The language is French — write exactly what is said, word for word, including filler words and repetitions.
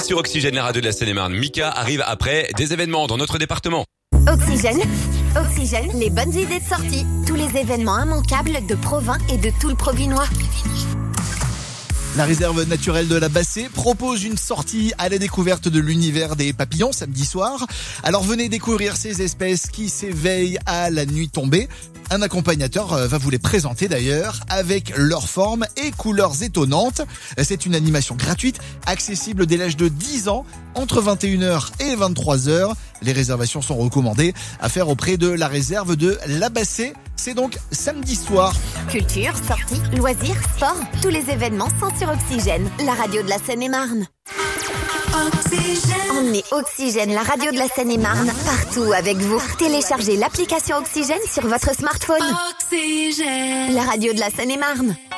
sur Oxygène, la radio de la Seine-et-Marne. Mika arrive après des événements dans notre département. Oxygène, Oxygène, les bonnes idées de sortie. Tous les événements immanquables de Provins et de tout le Provinois. La réserve naturelle de la Bassée propose une sortie à la découverte de l'univers des papillons samedi soir. Alors venez découvrir ces espèces qui s'éveillent à la nuit tombée. Un accompagnateur va vous les présenter d'ailleurs avec leurs formes et couleurs étonnantes. C'est une animation gratuite, accessible dès l'âge de dix ans, entre vingt et une heures et vingt-trois heures. Les réservations sont recommandées à faire auprès de la réserve de la Bassée. C'est donc samedi soir. Culture, sorties, loisirs, sport, tous les événements sont sur Oxygène, la radio de la Seine-et-Marne. Oxygène. Emmenez Oxygène, la radio de la Seine-et-Marne, partout avec vous. Téléchargez l'application Oxygène sur votre smartphone. Oxygène, la radio de la Seine-et-Marne.